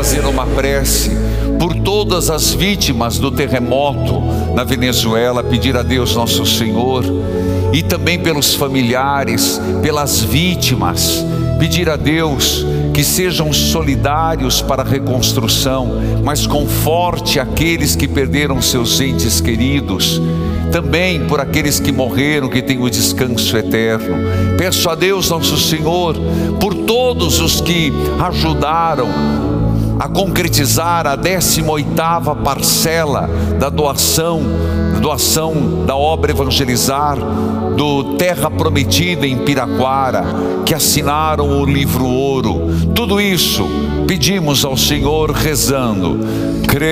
fazer uma prece por todas as vítimas do terremoto na Venezuela, pedir a Deus nosso Senhor, e também pelos familiares, pelas vítimas, pedir a Deus que sejam solidários para a reconstrução, mas conforte aqueles que perderam seus entes queridos, também por aqueles que morreram, que tenham o descanso eterno. Peço a Deus nosso Senhor por todos os que ajudaram a concretizar a 18ª parcela da doação da obra Evangelizar do Terra Prometida em Piraquara, que assinaram o livro Ouro. Tudo isso pedimos ao Senhor rezando.